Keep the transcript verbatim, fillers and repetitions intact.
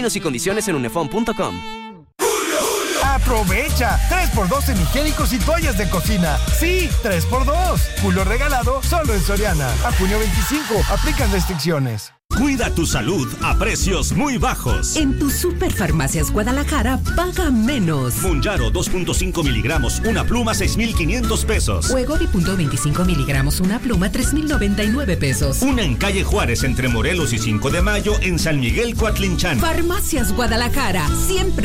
Términos y condiciones en unefón punto com. ¡Aprovecha! tres por dos en higiénicos y toallas de cocina. ¡Sí! tres por dos. Julio regalado solo en Soriana. A junio veinticinco. Aplican restricciones. Cuida tu salud a precios muy bajos. En tu Superfarmacias Guadalajara, paga menos. Munjaro dos punto cinco miligramos, una pluma seis mil quinientos pesos. Huegovi punto veinticinco miligramos, una pluma tres mil noventa y nueve pesos. Una en calle Juárez entre Morelos y cinco de mayo en San Miguel Coatlinchan. Farmacias Guadalajara, siempre